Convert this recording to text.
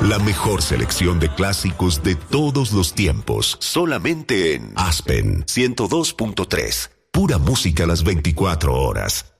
La mejor selección de clásicos de todos los tiempos. Solamente en Aspen 102.3. Pura música las 24 horas.